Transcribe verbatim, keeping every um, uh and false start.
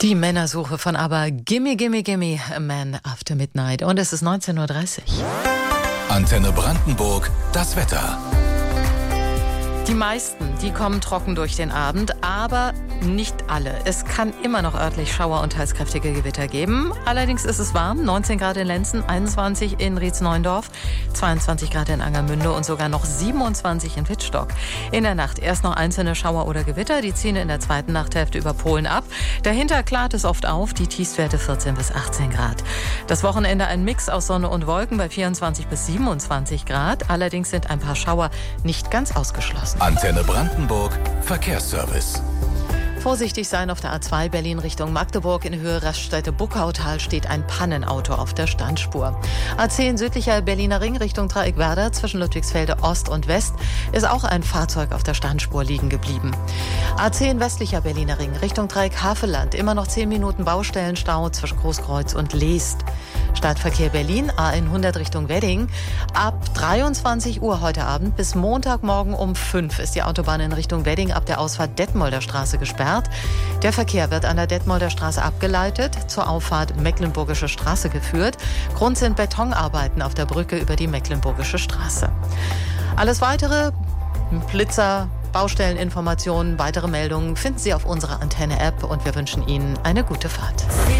Die Männersuche von ABBA, Gimme, Gimme, Gimme, A Man After Midnight. Und es ist neunzehn Uhr dreißig. Antenne Brandenburg, das Wetter. Die meisten, die kommen trocken durch den Abend, aber nicht alle. Es kann immer noch örtlich Schauer und teils kräftige Gewitter geben. Allerdings ist es warm, neunzehn Grad in Lenzen, einundzwanzig in Rietz-Neuendorf, zweiundzwanzig Grad in Angermünde und sogar noch siebenundzwanzig in Wittstock. In der Nacht erst noch einzelne Schauer oder Gewitter, die ziehen in der zweiten Nachthälfte über Polen ab. Dahinter klart es oft auf, die Tiefstwerte vierzehn bis achtzehn Grad. Das Wochenende ein Mix aus Sonne und Wolken bei vierundzwanzig bis siebenundzwanzig Grad. Allerdings sind ein paar Schauer nicht ganz ausgeschlossen. Antenne Brandenburg, Verkehrsservice. Vorsichtig sein auf der A zwei Berlin Richtung Magdeburg. In Höhe Raststätte-Buckautal steht ein Pannenauto auf der Standspur. A zehn südlicher Berliner Ring Richtung Dreieckwerder zwischen Ludwigsfelde Ost und West ist auch ein Fahrzeug auf der Standspur liegen geblieben. A zehn westlicher Berliner Ring Richtung Dreieck-Havelland. Immer noch zehn Minuten Baustellenstau zwischen Großkreuz und Leest. Stadtverkehr Berlin, A hundert Richtung Wedding. Ab dreiundzwanzig Uhr heute Abend bis Montagmorgen um fünf ist die Autobahn in Richtung Wedding ab der Ausfahrt Detmolder Straße gesperrt. Der Verkehr wird an der Detmolder Straße abgeleitet, zur Auffahrt Mecklenburgische Straße geführt. Grund sind Betonarbeiten auf der Brücke über die Mecklenburgische Straße. Alles weitere, Blitzer, Baustelleninformationen, weitere Meldungen finden Sie auf unserer Antenne-App und wir wünschen Ihnen eine gute Fahrt.